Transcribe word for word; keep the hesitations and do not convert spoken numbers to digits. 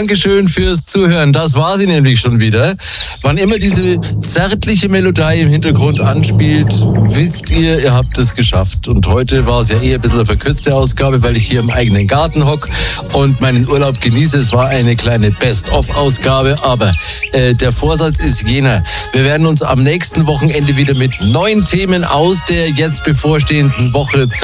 Dankeschön fürs Zuhören. Das war sie nämlich schon wieder. Wann immer diese zärtliche Melodie im Hintergrund anspielt, wisst ihr, ihr habt es geschafft. Und heute war es ja eher ein bisschen eine verkürzte Ausgabe, weil ich hier im eigenen Garten hocke und meinen Urlaub genieße. Es war eine kleine Best-of-Ausgabe, aber äh, der Vorsatz ist jener. Wir werden uns am nächsten Wochenende wieder mit neuen Themen aus der jetzt bevorstehenden Woche